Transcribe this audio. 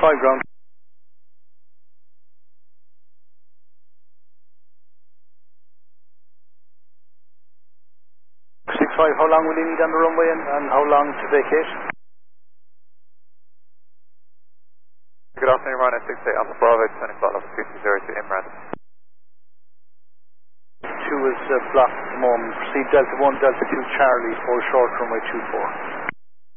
ground. 65, how long will you need on the runway and how long to vacate? Good afternoon, Ryanair 68 Alpha Bravo, 10 o'clock, level 220 to Imran. 2 is blocked at the moment. Proceed Delta 1, Delta 2, Charlie, hold short runway 24.